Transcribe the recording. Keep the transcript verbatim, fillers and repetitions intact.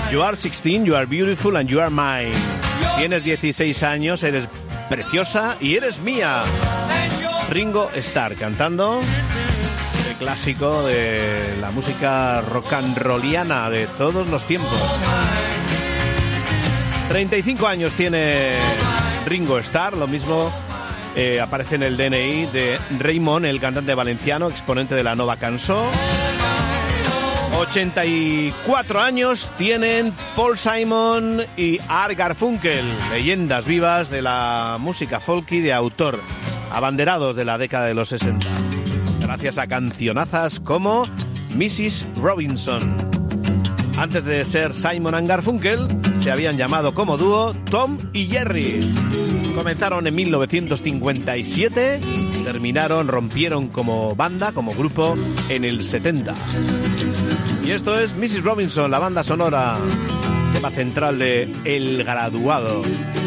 You are sixteen, you are beautiful and you are mine. Tienes dieciséis años, eres preciosa y eres mía. Ringo Starr cantando el clásico de la música rock and rolliana de todos los tiempos. treinta y cinco años tiene Ringo Starr, lo mismo eh, aparece en el D N I de Raymond, el cantante valenciano, exponente de la Nova Cançó. ochenta y cuatro años tienen Paul Simon y Art Garfunkel, leyendas vivas de la música folky de autor, abanderados de la década de los sesenta, gracias a cancionazas como missus Robinson. Antes de ser Simon and Garfunkel, se habían llamado como dúo Tom y Jerry. Comenzaron en mil novecientos cincuenta y siete, terminaron, rompieron como banda, como grupo, en el setenta. Y esto es missus Robinson, la banda sonora, tema central de El Graduado.